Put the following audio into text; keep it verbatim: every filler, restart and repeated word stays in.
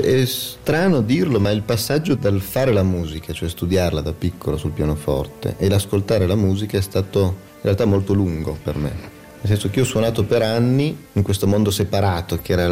È strano dirlo, ma il passaggio dal fare la musica, cioè studiarla da piccolo sul pianoforte, e l'ascoltare la musica è stato in realtà molto lungo per me. Nel senso che io ho suonato per anni in questo mondo separato che era